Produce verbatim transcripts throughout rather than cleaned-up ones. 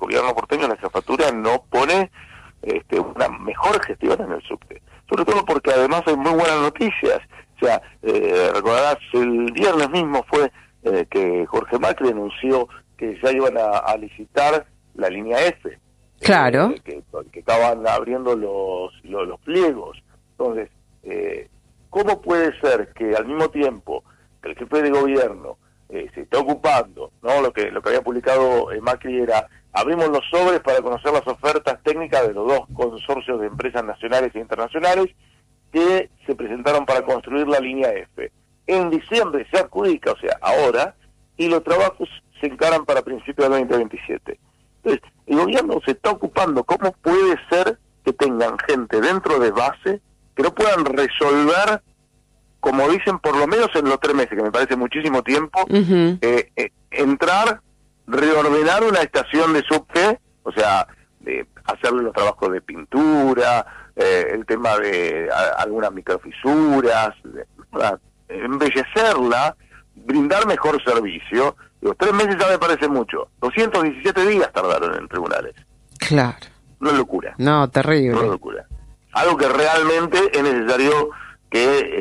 gobierno porteño, la jefatura, no pone este, una mejor gestión en el subte. Sobre todo porque además hay muy buenas noticias. O sea, eh, recordarás, el viernes mismo fue eh, que Jorge Macri anunció que ya iban a, a licitar la línea F. Claro. Eh, que, que estaban abriendo los, los, los pliegos. Entonces, eh, ¿cómo puede ser que al mismo tiempo que el jefe de gobierno eh, se está ocupando, ¿no? Lo que lo que había publicado eh, Macri era: abrimos los sobres para conocer las ofertas técnicas de los dos consorcios de empresas nacionales e internacionales que se presentaron para construir la línea F. En diciembre se adjudica, o sea, ahora, y los trabajos se encaran para principios del veinte veintisiete. Entonces, el gobierno se está ocupando. ¿Cómo puede ser que tengan gente dentro de base que no puedan resolver, como dicen, por lo menos en los tres meses, que me parece muchísimo tiempo, uh-huh. eh, eh, entrar, reordenar una estación de subte, o sea, de hacerle los trabajos de pintura, eh, el tema de a, algunas microfisuras, de, a, embellecerla, brindar mejor servicio. Los tres meses ya me parece mucho. doscientos diecisiete días tardaron en tribunales. Claro. Una locura. No, terrible. Una locura. Algo que realmente es necesario que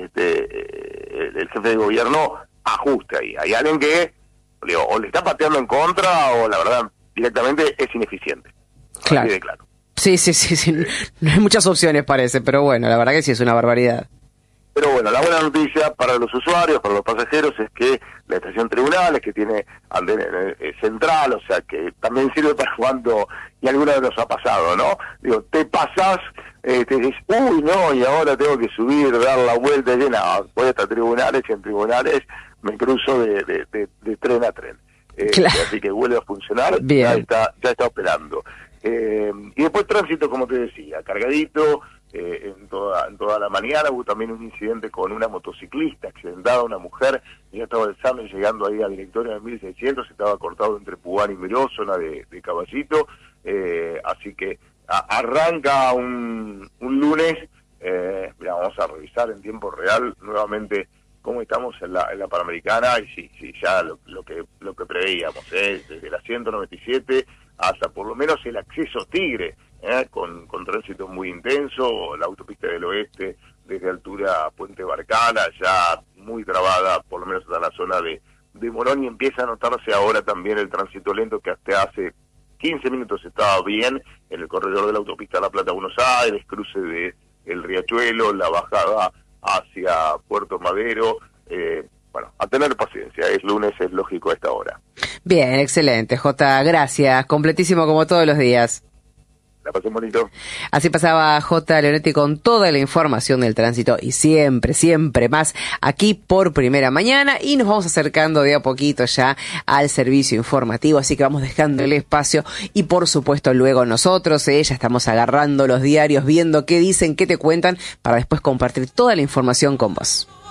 este, el jefe de gobierno ajuste ahí. Hay alguien que digo, o le está pateando en contra o la verdad directamente es ineficiente. Claro. Así de claro. Sí, sí, sí, sí. No hay muchas opciones parece, pero bueno, la verdad que sí es una barbaridad. Pero bueno, la buena noticia para los usuarios, para los pasajeros, es que la estación Tribunales, que tiene andén eh, central, o sea, que también sirve para cuando, y alguna vez nos ha pasado, ¿no? Digo, te pasás, eh, te dices, uy, no, y ahora tengo que subir, dar la vuelta, y no, voy hasta Tribunales, y en Tribunales me cruzo de, de, de, de tren a tren. Eh, claro. Así que vuelve a funcionar, bien. ya está, ya está operando. Eh, y después tránsito, como te decía, cargadito. Eh, en toda en toda la mañana hubo también un incidente con una motociclista accidentada, una mujer, ya estaba el examen llegando ahí al directorio de mil seiscientos, estaba cortado entre Pugán y Miró, zona de, de Caballito, eh, así que a, arranca un, un lunes, eh, mira, vamos a revisar en tiempo real nuevamente cómo estamos en la, en la Panamericana, y sí, sí, ya lo, lo que lo que preveíamos, eh, desde la ciento noventa y siete hasta por lo menos el acceso Tigre, eh, con, con tránsito muy intenso, la autopista del oeste desde altura Puente Barcala, ya muy trabada, por lo menos hasta la zona de, de Morón, y empieza a notarse ahora también el tránsito lento, que hasta hace quince minutos estaba bien en el corredor de la autopista La Plata-Buenos Aires, cruce de el Riachuelo, la bajada hacia Puerto Madero. eh, Bueno, a tener paciencia, es lunes, es lógico a esta hora. Bien, excelente, Jota, gracias, completísimo como todos los días. La pasé bonito. Así pasaba J. Leonetti con toda la información del tránsito y siempre, siempre más aquí por Primera Mañana, y nos vamos acercando de a poquito ya al servicio informativo, así que vamos dejando el espacio y por supuesto luego nosotros, eh, ya estamos agarrando los diarios, viendo qué dicen, qué te cuentan, para después compartir toda la información con vos.